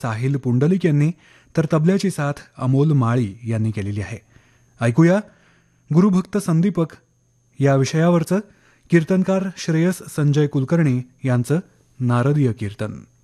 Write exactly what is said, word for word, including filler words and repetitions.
साहिल पुंडलिक यांनी, तर तबल्याची साथ अमोल माळी यांनी केलेली आहे. ऐकूया गुरुभक्त संदीपक या विषयावरचं कीर्तनकार श्रेयस संजय कुलकर्णी यांचं नारदीय कीर्तन.